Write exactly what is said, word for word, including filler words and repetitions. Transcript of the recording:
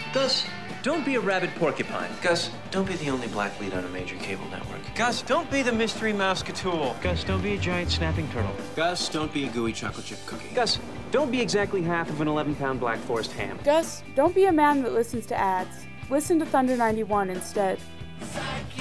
Gus, don't be a rabid porcupine. Gus, don't be the only black lead on a major cable network. Gus, don't be the mystery mouse Cthulhu. Gus, don't be a giant snapping turtle. Gus, don't be a gooey chocolate chip cookie. Gus, don't be exactly half of an eleven-pound Black Forest ham. Gus, don't be a man that listens to ads. Listen to Thunder ninety-one instead.